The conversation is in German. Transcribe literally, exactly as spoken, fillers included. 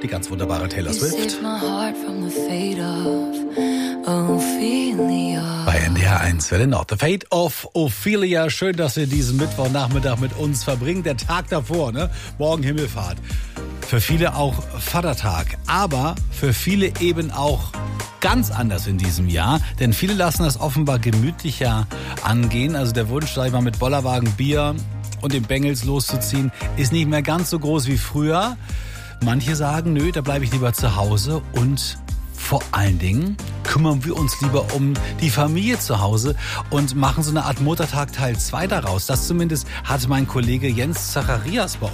die ganz wunderbare Taylor Swift. Bei N D R eins, Welle Nord. The Fate of Ophelia. Schön, dass ihr diesen Mittwochnachmittag mit uns verbringt. Der Tag davor, ne? Morgen Himmelfahrt. Für viele auch Vatertag. Aber für viele eben auch ganz anders in diesem Jahr. Denn viele lassen das offenbar gemütlicher angehen. Also der Wunsch, sag ich mal, mit Bollerwagen Bier und den Bengels loszuziehen, ist nicht mehr ganz so groß wie früher. Manche sagen, nö, da bleibe ich lieber zu Hause und vor allen Dingen kümmern wir uns lieber um die Familie zu Hause und machen so eine Art Muttertag Teil zwei daraus. Das zumindest hat mein Kollege Jens Zacharias bei